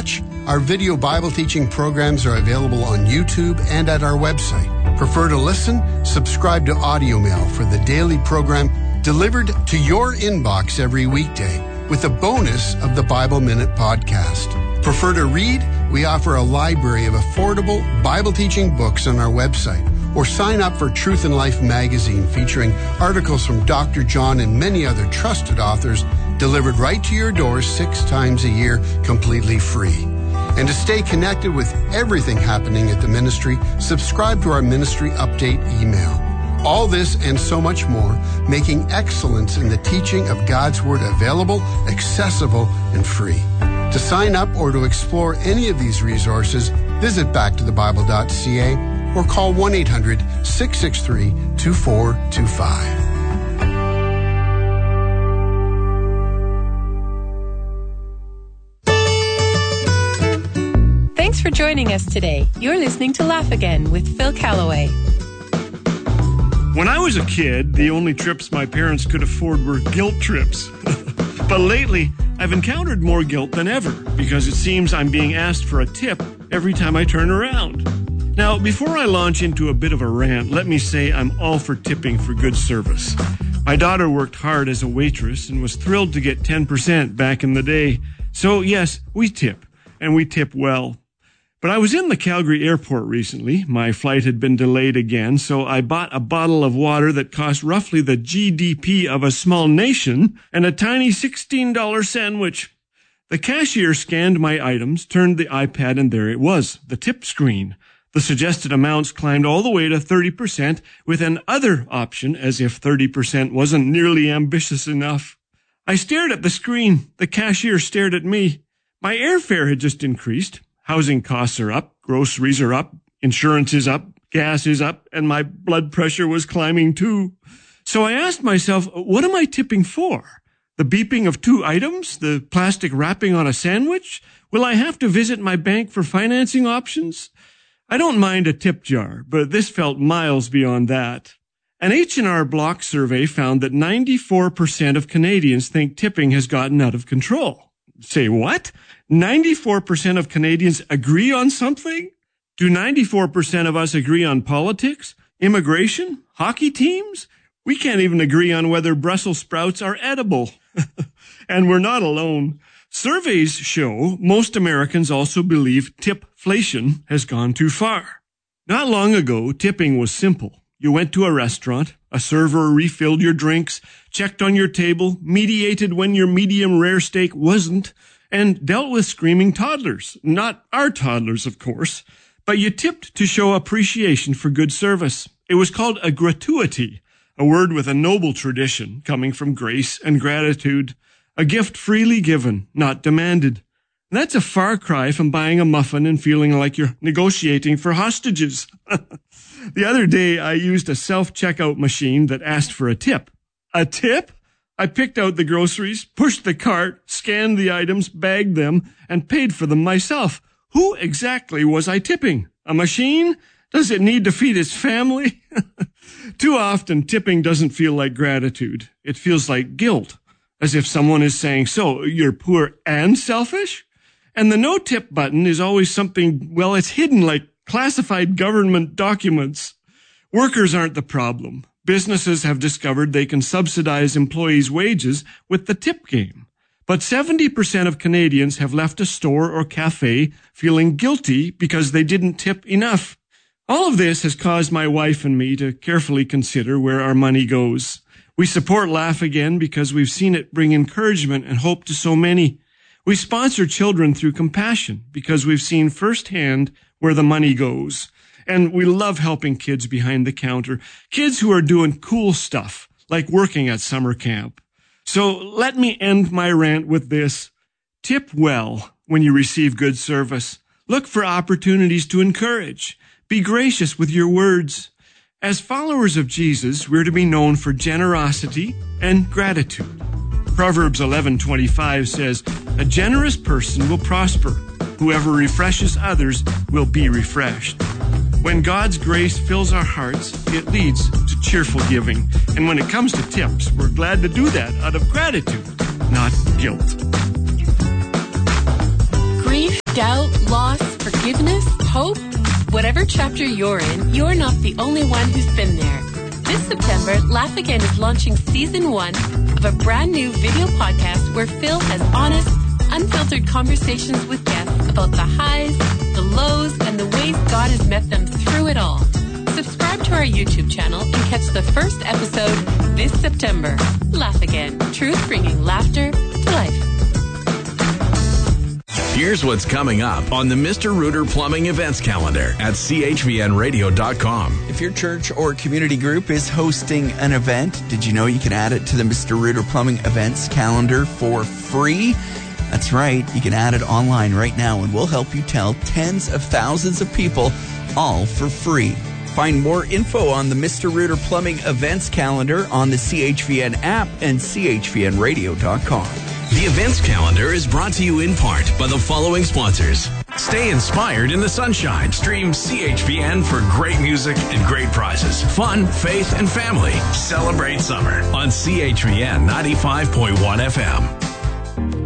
watch, our video Bible teaching programs are available on YouTube and at our website. Prefer to listen? Subscribe to Audio Mail for the daily program delivered to your inbox every weekday with a bonus of the Bible Minute podcast. Prefer to read? We offer a library of affordable Bible teaching books on our website. Or sign up for Truth and Life magazine featuring articles from Dr. John and many other trusted authors delivered right to your door 6 times a year completely free. And to stay connected with everything happening at the ministry, subscribe to our ministry update email. All this and so much more, making excellence in the teaching of God's Word available, accessible, and free. To sign up or to explore any of these resources, visit backtothebible.ca or call 1-800-663-2425. Thanks for joining us today. You're listening to Laugh Again with Phil Callaway. When I was a kid, the only trips my parents could afford were guilt trips. But lately, I've encountered more guilt than ever because it seems I'm being asked for a tip every time I turn around. Now, before I launch into a bit of a rant, let me say I'm all for tipping for good service. My daughter worked hard as a waitress and was thrilled to get 10% back in the day. So, yes, we tip, and we tip well. But I was in the Calgary airport recently. My flight had been delayed again, so I bought a bottle of water that cost roughly the GDP of a small nation and a tiny $16 sandwich. The cashier scanned my items, turned the iPad, and there it was, the tip screen. The suggested amounts climbed all the way to 30% with an other option, as if 30% wasn't nearly ambitious enough. I stared at the screen. The cashier stared at me. My airfare had just increased. Housing costs are up, groceries are up, insurance is up, gas is up, and my blood pressure was climbing too. So I asked myself, what am I tipping for? The beeping of 2 items? The plastic wrapping on a sandwich? Will I have to visit my bank for financing options? I don't mind a tip jar, but this felt miles beyond that. An H&R Block survey found that 94% of Canadians think tipping has gotten out of control. Say what? 94% of Canadians agree on something? Do 94% of us agree on politics, immigration, hockey teams? We can't even agree on whether Brussels sprouts are edible. And we're not alone. Surveys show most Americans also believe tipflation has gone too far. Not long ago, tipping was simple. You went to a restaurant, a server refilled your drinks, checked on your table, mediated when your medium rare steak wasn't, and dealt with screaming toddlers. Not our toddlers, of course, but you tipped to show appreciation for good service. It was called a gratuity, a word with a noble tradition coming from grace and gratitude. A gift freely given, not demanded. That's a far cry from buying a muffin and feeling like you're negotiating for hostages. The other day, I used a self-checkout machine that asked for a tip. A tip? I picked out the groceries, pushed the cart, scanned the items, bagged them, and paid for them myself. Who exactly was I tipping? A machine? Does it need to feed its family? Too often, tipping doesn't feel like gratitude. It feels like guilt. As if someone is saying, so, you're poor and selfish? And the no-tip button is always something, well, it's hidden like classified government documents. Workers aren't the problem. Businesses have discovered they can subsidize employees' wages with the tip game. But 70% of Canadians have left a store or cafe feeling guilty because they didn't tip enough. All of this has caused my wife and me to carefully consider where our money goes. We support Laugh Again because we've seen it bring encouragement and hope to so many. We sponsor children through compassion because we've seen firsthand where the money goes. And we love helping kids behind the counter, kids who are doing cool stuff, like working at summer camp. So let me end my rant with this. Tip well when you receive good service. Look for opportunities to encourage. Be gracious with your words. As followers of Jesus, we're to be known for generosity and gratitude. Proverbs 11:25 says, "A generous person will prosper. Whoever refreshes others will be refreshed." When God's grace fills our hearts, it leads to cheerful giving. And when it comes to tips, we're glad to do that out of gratitude, not guilt. Grief, Whatever chapter you're in, you're not the only one who's been there. This September, Laugh Again is launching Season 1 of a brand new video podcast where Phil has honest, unfiltered conversations with guests about the highs, the lows, and the ways God has met them through it all. Subscribe to our YouTube channel and catch the first episode this September. Laugh Again. Truth bringing laughter to life. Here's what's coming up on the Mr. Rooter Plumbing events calendar at chvnradio.com. If your church or community group is hosting an event, did you know you can add it to the Mr. Rooter Plumbing events calendar for free? That's right. You can add it online right now, and we'll help you tell tens of thousands of people, all for free. Find more info on the Mr. Rooter Plumbing events calendar on the CHVN app and chvnradio.com. The events calendar is brought to you in part by the following sponsors. Stay inspired in the sunshine. Stream CHVN for great music and great prizes. Fun, faith, and family. Celebrate summer on CHVN 95.1 FM.